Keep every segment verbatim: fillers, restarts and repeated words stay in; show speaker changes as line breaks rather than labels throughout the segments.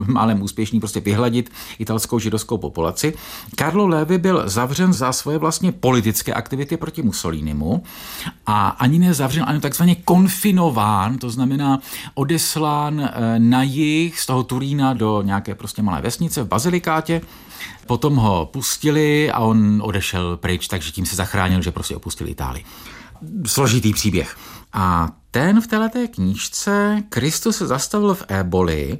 málem úspěšný prostě vyhladit italskou židovskou populaci. Carlo Levi byl zavřen za svoje vlastně politické aktivity proti Mussolinimu a ani ne zavřen, ani takzvaně konfinován, to znamená odeslán na jih z toho Turína do nějaké prostě malé vesnice v Bazilikátě. Potom ho pustili a on odešel pryč, takže tím se zachránil, že prostě opustil Itálii. Složitý příběh. A ten v téhleté knížce Kristus se zastavil v Éboli,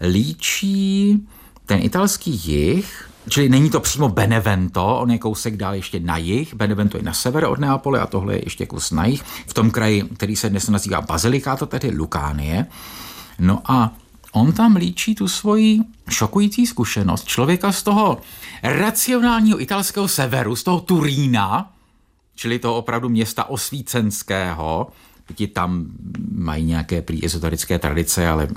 líčí ten italský jih, čili není to přímo Benevento, on je kousek dál ještě na jih, Benevento je na sever od Neapole a tohle je ještě kus na jih, v tom kraji, který se dnes nazývá Bazilikáta, tedy Lukánie. No a on tam líčí tu svoji šokující zkušenost člověka z toho racionálního italského severu, z toho Turína, čili toho opravdu města osvícenského. Ti tam mají nějaké prý ezoterické tradice, ale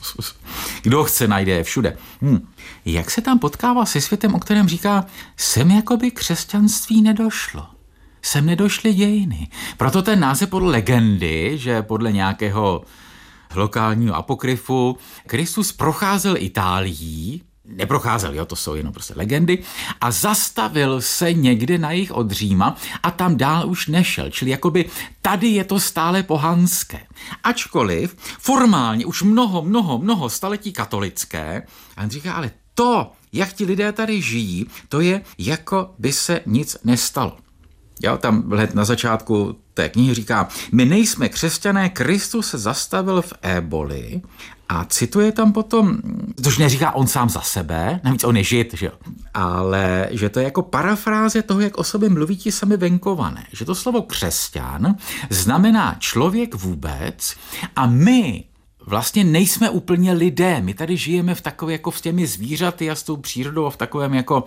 kdo chce, najde je všude. Hm. Jak se tam potkává se světem, o kterém říká, sem jakoby křesťanství nedošlo. Sem nedošly dějiny. Proto ten název podle legendy, že podle nějakého lokálního apokryfu Kristus procházel Itálií, neprocházel, jo, to jsou jenom prostě legendy, a zastavil se někde na jih od Říma a tam dál už nešel, čili jakoby tady je to stále pohanské. Ačkoliv formálně už mnoho, mnoho, mnoho staletí katolické, a on říká, ale to, jak ti lidé tady žijí, to je, jako by se nic nestalo. Jo, tam hned na začátku té knihy říká, my nejsme křesťané, Kristus se zastavil v Éboli a cituje tam potom, což neříká on sám za sebe, navíc on je žid, že jo, ale že to je jako parafráze toho, jak o sobě mluví ti sami venkované, že to slovo křesťan znamená člověk vůbec a my vlastně nejsme úplně lidé, my tady žijeme v takové jako s těmi zvířaty a s tou přírodou v takovém jako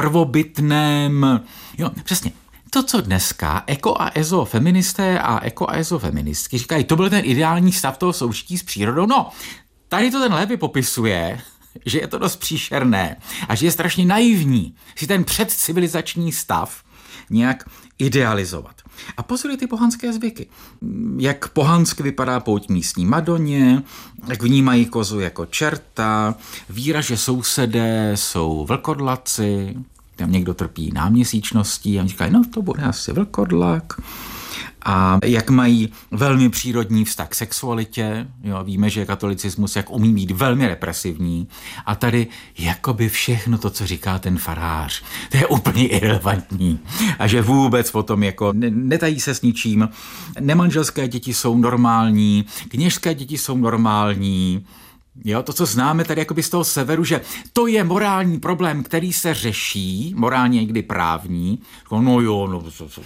prvobytném, jo, přesně. To, co dneska eko a ezo feministé a eko a ezo feministky říkají, to byl ten ideální stav toho soužití s přírodou. No, tady to ten Levi popisuje, že je to dost příšerné a že je strašně naivní si ten předcivilizační stav nějak idealizovat. A pozoruj ty pohanské zvyky. Jak pohansky vypadá pouť místní Madoně, jak vnímají kozu jako čerta, víra, že sousedé jsou vlkodlaci, tam někdo trpí náměsíčností a říkají, no to bude asi vlkodlak. A jak mají velmi přírodní vztah k sexualitě, jo, víme, že katolicismus jak umí být velmi represivní a tady jakoby všechno to, co říká ten farář, to je úplně irelevantní a že vůbec potom jako netají se s ničím, nemanželské děti jsou normální, kněžské děti jsou normální. Jo, to, co známe tady jakoby z toho severu, že to je morální problém, který se řeší, morálně někdy právní. No jo, no.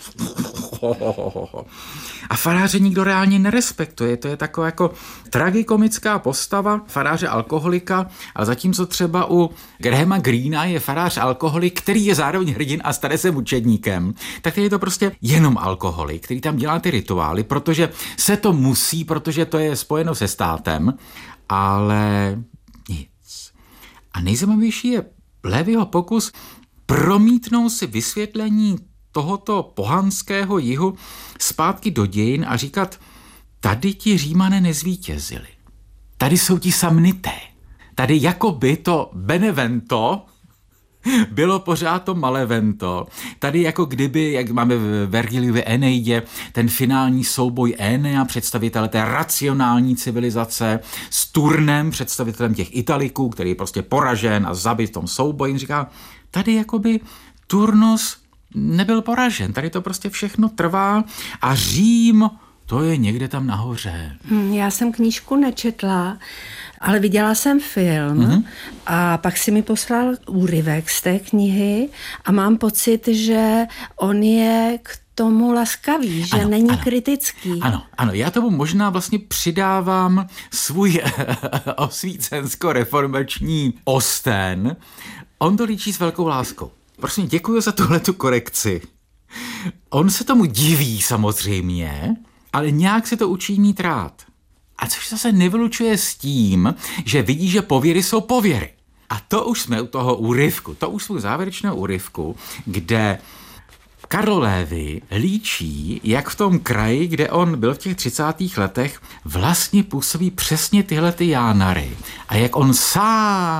A faráře nikdo reálně nerespektuje. To je taková jako tragikomická postava faráře alkoholika, ale zatímco třeba u Grahama Greena je farář alkoholik, který je zároveň hrdin a stane se mučedníkem, tak je to prostě jenom alkoholik, který tam dělá ty rituály, protože se to musí, protože to je spojeno se státem. Ale nic. A nejzajímavější je Leviho pokus promítnout si vysvětlení tohoto pohanského jihu zpátky do dějin a říkat, tady ti Římané nezvítězili. Tady jsou ti Samnité. Tady jakoby to Benevento bylo pořád to Malevento. Tady jako kdyby, jak máme v Vergiliově Eneidě, ten finální souboj Enea, představitele té racionální civilizace, s Turnem, představitelem těch Italiků, který je prostě poražen a zabit v tom souboji. Říká, tady jakoby Turnus nebyl poražen. Tady to prostě všechno trvá a Řím, to je někde tam nahoře.
Já jsem knížku nečetla, ale viděla jsem film mm-hmm. a pak si mi poslal úryvek z té knihy a mám pocit, že on je k tomu laskavý, že ano, není
ano.
kritický.
Ano, ano, já tomu možná vlastně přidávám svůj osvícensko-reformační osten. On to líčí s velkou láskou. Prosím, děkuji za tuhletu korekci. On se tomu diví samozřejmě, ale nějak se to učí mít rád. A což zase nevylučuje s tím, že vidí, že pověry jsou pověry. A to už jsme u toho úryvku, to už jsme u závěrečného úryvku, kde Carlo Levi líčí, jak v tom kraji, kde on byl v těch třicátých letech, vlastně působí přesně tyhle ty jánary. A jak on sám